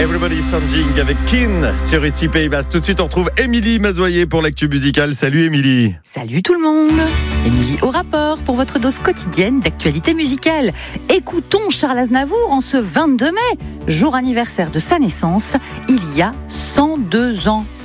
Everybody Singing avec Kin sur ici Pays Basque. Tout de suite, on retrouve Émilie Mazoyer pour l'actu musicale. Salut Émilie. Salut tout le monde. Émilie au rapport pour votre dose quotidienne d'actualité musicale. Écoutons Charles Aznavour en ce 22 mai, jour anniversaire de sa naissance, il y a 102 ans.